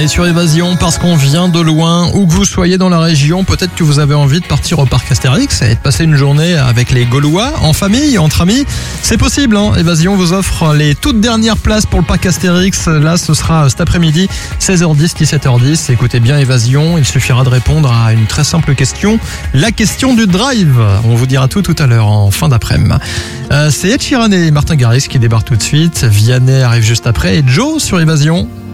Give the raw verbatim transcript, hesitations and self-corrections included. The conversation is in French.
est sur Évasion parce qu'on vient de loin. Où que vous soyez dans la région, peut-être que vous avez envie de partir au parc Astérix et de passer une journée avec les Gaulois, en famille, entre amis. C'est possible, hein. Évasion vous offre les toutes dernières places pour le parc Astérix. Là, ce sera cet après-midi, seize heures dix, dix-sept heures dix. Écoutez bien Évasion, il suffira de répondre à une très simple question. La question du drive. On vous dira tout tout à l'heure en fin d'après-midi. Euh, c'est Ed Sheeran et Martin Garrix qui débarquent tout de suite. Vianney arrive juste après et Joe sur Évasion.